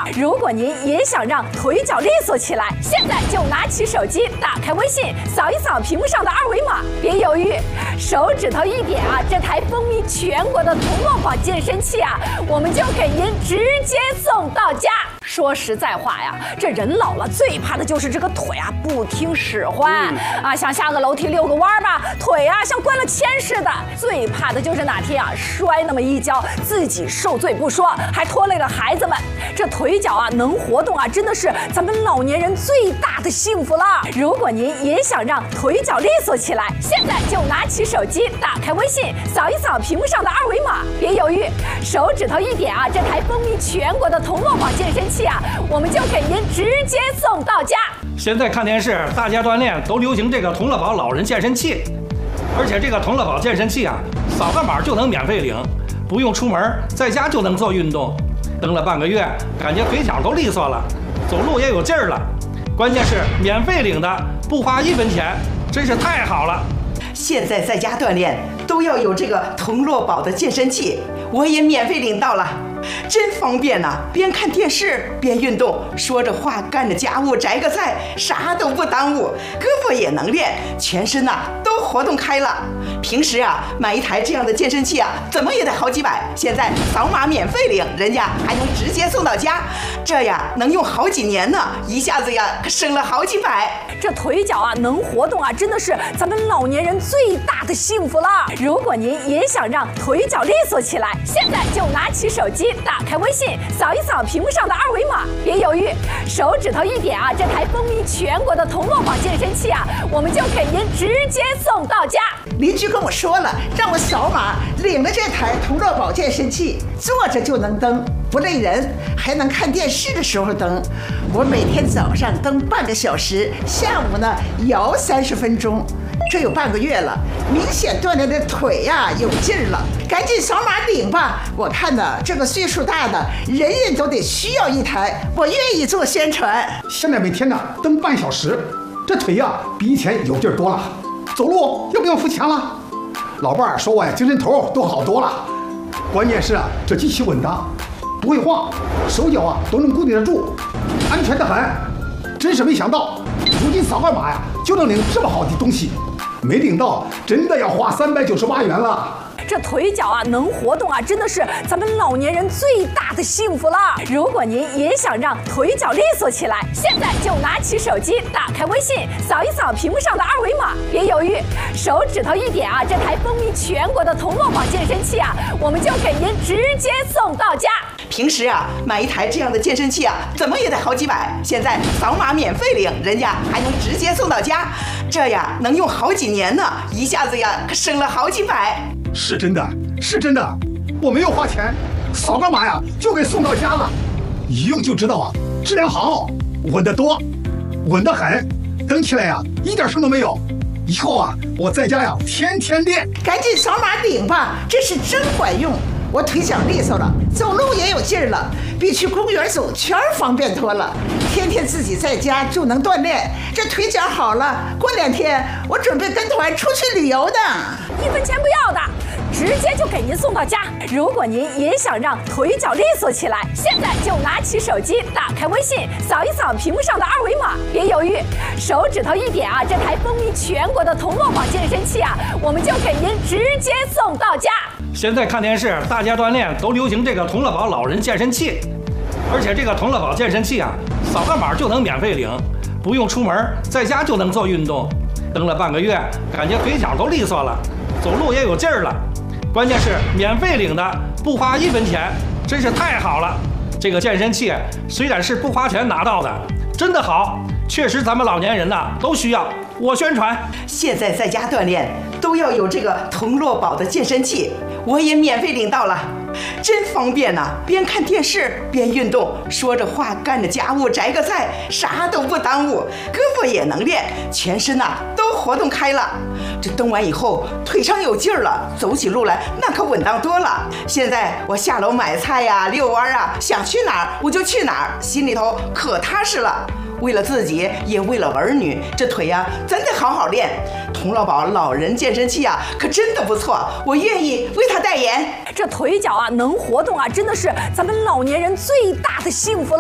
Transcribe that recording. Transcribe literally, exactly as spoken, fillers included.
如果您也想让腿脚利索起来，现在就拿起手机，打开微信，扫一扫屏幕上的二维码，别犹豫，手指头一点啊，这台风靡全国的同乐宝健身器啊，我们就给您直接送到家。说实在话呀，这人老了最怕的就是这个腿啊不听使唤、嗯、啊，想下个楼梯遛个弯吧，腿啊像灌了铅似的。最怕的就是哪天啊摔那么一跤，自己受罪不说，还拖累了孩子们。这腿脚啊能活动啊，真的是咱们老年人最大的幸福了。如果您也想让腿脚利索起来，现在就拿起手机，打开微信，扫一扫屏幕上的二维码，别犹豫，手指头一点啊，这台风靡全国的同乐宝健身器啊，我们就给您直接送到家。 现在看电视，大家锻炼都流行这个同乐宝老人健身器，而且这个同乐宝健身器啊，扫个码就能免费领，不用出门，在家就能做运动。蹬了半个月，感觉腿脚都利索了，走路也有劲儿了。关键是免费领的，不花一分钱，真是太好了。 现在在家锻炼都要有这个同乐宝的健身器，我也免费领到了，真方便呐、啊！边看电视边运动，说着话干着家务，摘个菜，啥都不耽误，胳膊也能练，全身呐、啊、都活动开了。平时啊买一台这样的健身器啊，怎么也得好几百，现在扫码免费领，人家还能直接送到家，这呀能用好几年呢，一下子呀可省了好几百。 这腿脚啊能活动啊，真的是咱们老年人最大的幸福了。如果您也想让腿脚利索起来，现在就拿起手机，打开微信，扫一扫屏幕上的二维码，别犹豫，手指头一点啊，这台风靡全国的同乐宝健身器啊，我们就给您直接送到家。 邻居跟我说了，让我扫码领了这台同乐宝健身器，坐着就能蹬，不累人，还能看电视的时候蹬。我每天早上蹬半个小时，下午呢摇三十分钟，这有半个月了，明显锻炼的腿呀、啊、有劲儿了。赶紧扫码领吧！我看呢，这个岁数大的人人都得需要一台，我愿意做宣传。 现在每天呢蹬半小时，这腿呀比以前有劲儿多了。走路要不要付钱了？老伴儿说我呀精神头都好多了。关键是啊，这机器稳当，不会晃，手脚啊都能固定得住，安全得很。真是没想到，如今扫个码呀就能领这么好的东西，没领到真的要花三百九十八元了。 这腿脚啊能活动啊，真的是咱们老年人最大的幸福了。如果您也想让腿脚利索起来，现在就拿起手机，打开微信，扫一扫屏幕上的二维码，别犹豫，手指头一点啊，这台风靡全国的同乐宝健身器啊，我们就给您直接送到家。 平时啊买一台这样的健身器啊，怎么也得好几百，现在扫码免费领，人家还能直接送到家，这呀能用好几年呢，一下子呀可省了好几百。 是真的，是真的，我没有花钱，扫个码呀就给送到家了，一用就知道啊，质量好，稳得多，稳得很，蹬起来呀一点声都没有。以后啊我在家呀天天练。 赶紧扫码领吧，这是真管用。我腿脚利索了，走路也有劲儿了，比去公园走圈方便多了。天天自己在家就能锻炼，这腿脚好了，过两天我准备跟团出去旅游的。 一分钱不要的，直接就给您送到家。如果您也想让腿脚利索起来，现在就拿起手机，打开微信，扫一扫屏幕上的二维码，别犹豫，手指头一点啊，这台风靡全国的同乐宝健身器啊，我们就给您直接送到家。 现在看电视，大家锻炼都流行这个同乐宝老人健身器，而且这个同乐宝健身器啊，扫个码就能免费领，不用出门，在家就能做运动。蹬了半个月，感觉腿脚都利索了，走路也有劲儿了。关键是免费领的，不花一分钱，真是太好了。这个健身器虽然是不花钱拿到的，真的好，确实咱们老年人呐都需要。我宣传， 现在在家锻炼都要有这个同乐宝的健身器，我也免费领到了，真方便呐、啊！边看电视边运动，说着话干着家务，摘个菜，啥都不耽误，胳膊也能练，全身呐、啊、都活动开了。这蹬完以后腿上有劲儿了，走起路来那可稳当多了。现在我下楼买菜呀、遛弯啊，想去哪儿我就去哪儿，心里头可踏实了。为了自己，也为了儿女，这腿呀、啊、真得好好练。同乐宝老人健身器啊，可真的不错，我愿意为他代言。 这腿脚啊能活动啊，真的是咱们老年人最大的幸福了。